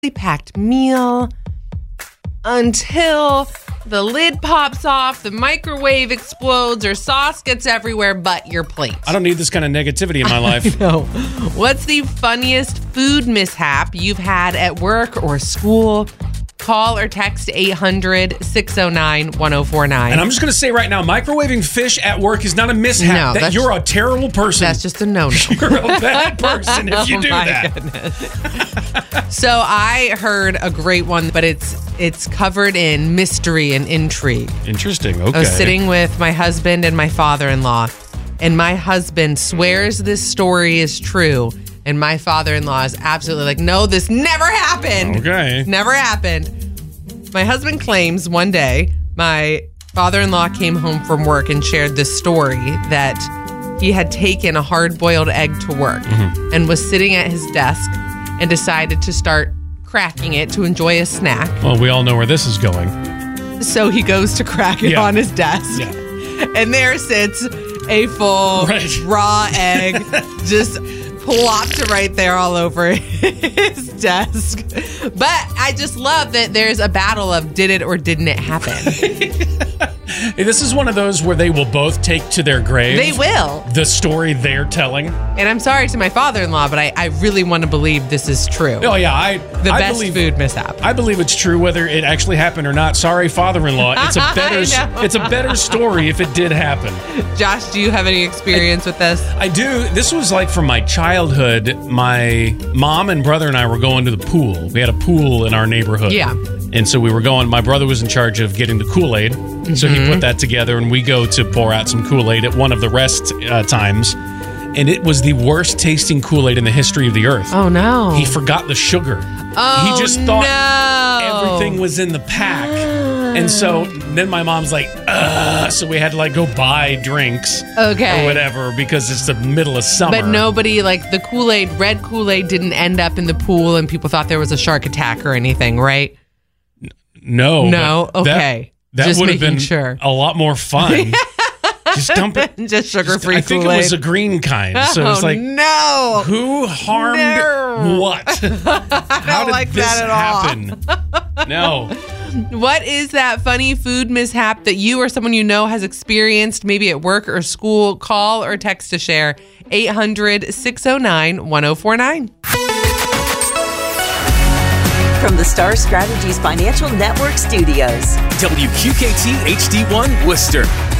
packed meal until the lid pops off, the microwave explodes, or sauce gets everywhere but your plate. I don't need this kind of negativity in my life. No. What's the funniest food mishap you've had at work or school? Call or text 800-609-1049. And I'm just going to say right now, microwaving fish at work is not a mishap. No, you're a terrible person. That's just a no-no. You're a bad person if you do that. Goodness. So I heard a great one, but it's covered in mystery and intrigue. Interesting. Okay. I was sitting with my husband and my father-in-law, and my husband swears this story is true. And my father-in-law is absolutely like, no, this never happened. Okay. Never happened. My husband claims one day my father-in-law came home from work and shared this story that he had taken a hard-boiled egg to work and was sitting at his desk and decided to start cracking it to enjoy a snack. Well, we all know where this is going. So he goes to crack it on his desk. Yeah. And there sits a full raw egg just plopped right there all over his desk. But I just love that there's a battle of did it or didn't it happen. This is one of those where they will both take to their grave. They will. The story they're telling. And I'm sorry to my father-in-law, but I really want to believe this is true. Oh, yeah. The best food mishap. I believe it's true whether it actually happened or not. Sorry, father-in-law. It's a better story if it did happen. Josh, do you have any experience with this? I do. This was like from my childhood. My mom and brother and I were going to the pool. We had a pool in our neighborhood. Yeah. And so we were going, my brother was in charge of getting the Kool-Aid. So he put that together, and we go to pour out some Kool-Aid at one of the rest times. And it was the worst tasting Kool-Aid in the history of the earth. Oh, no. He forgot the sugar. Oh, he just thought everything was in the pack. And so then my mom's like, so we had to like go buy drinks or whatever because it's the middle of summer. But nobody, like the Kool-Aid, red Kool-Aid didn't end up in the pool and people thought there was a shark attack or anything, right? No. Okay. That would have been sure. a lot more fun. Just dump it. Just sugar-free I think Kool-Aid. it was a green kind. So it's like, no. Who harmed what? How did like this that at happen? No. What is that funny food mishap that you or someone you know has experienced, maybe at work or school? Call or text to share 800-609-1049. From the Star Strategies Financial Network Studios. WQKT HD1 Worcester.